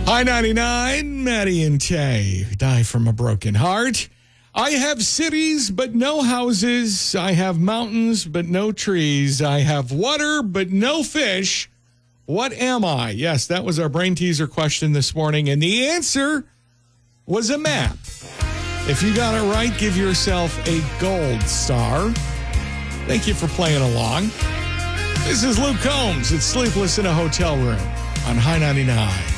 High 99, Maddie and Tay die from a broken heart. I have cities, but no houses. I have mountains, but no trees. I have water, but no fish. What am I? Yes, that was our brain teaser question this morning, and the answer was a map. If you got it right, give yourself a gold star. Thank you for playing along. This is Luke Combs. It's Sleepless in a Hotel Room on High 99.